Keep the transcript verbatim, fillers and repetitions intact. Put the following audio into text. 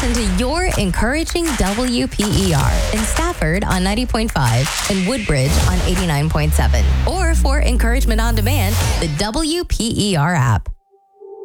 listen to your encouraging W P E R in Stafford on ninety point five and Woodbridge on eighty-nine point seven. Or for encouragement on demand, the W P E R app.